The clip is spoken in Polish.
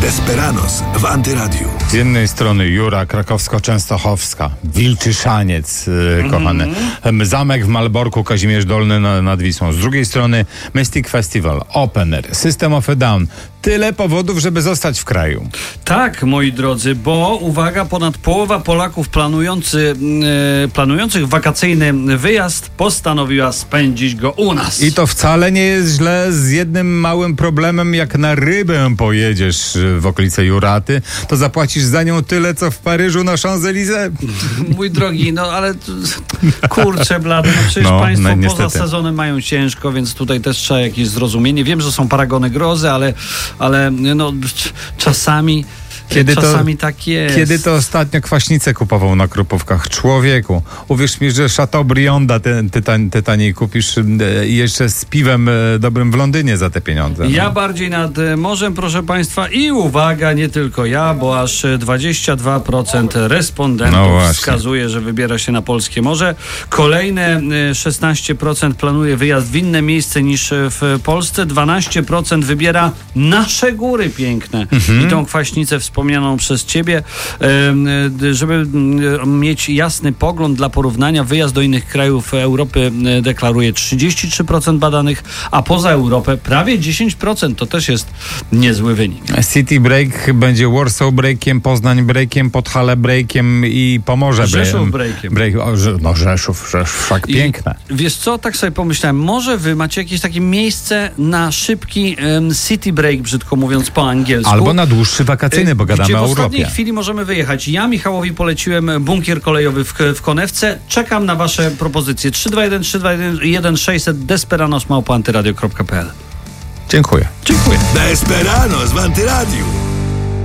Desperados w Antyradiu. Z jednej strony Jura Krakowsko-Częstochowska, Wilczy Szaniec, kochany. Zamek w Malborku, Kazimierz Dolny nad Wisłą. Z drugiej strony Mystic Festival, Open Air, System of a Down. Tyle powodów, żeby zostać w kraju. Tak, moi drodzy, bo uwaga, ponad połowa Polaków planujących wakacyjny wyjazd postanowiła spędzić go u nas. I to wcale nie jest źle, z jednym małym problemem. Jak na rybę pojedziesz w okolice Juraty, to zapłacisz za nią tyle, co w Paryżu na Champs-Élysées. Mój drogi, no ale kurczę blady, no przecież państwo poza sezonem mają ciężko, więc tutaj też trzeba jakieś zrozumienie. Wiem, że są paragony grozy, ale no czasami tak jest. Kiedy to ostatnio kwaśnicę kupował na Krupówkach? Człowieku, uwierz mi, że Chateaubrianda ty taniej kupisz i jeszcze z piwem dobrym w Londynie za te pieniądze. Ja bardziej nad morzem, proszę państwa, i uwaga, nie tylko ja, bo aż 22% respondentów wskazuje, że wybiera się na polskie morze. Kolejne 16% planuje wyjazd w inne miejsce niż w Polsce. 12% wybiera nasze góry piękne i tą kwaśnicę wspomnianą przez ciebie, żeby mieć jasny pogląd dla porównania. Wyjazd do innych krajów Europy deklaruje 33% badanych, a poza Europę prawie 10%. To też jest niezły wynik. City Break będzie Warsaw Breakiem, Poznań Breakiem, Podhale Breakiem i Pomorze Rzeszów Breakiem. Rzeszów, wszak piękne. Wiesz co, tak sobie pomyślałem, może wy macie jakieś takie miejsce na szybki City Break, brzydko mówiąc po angielsku. Albo na dłuższy wakacyjny, bo gadamy o Europie. W ostatniej chwili możemy wyjechać. Ja Michałowi poleciłem bunkier kolejowy w Konewce. Czekam na wasze propozycje. 321 600 desperanos@antyradio.pl. Dziękuję. Desperados w Antyradiu.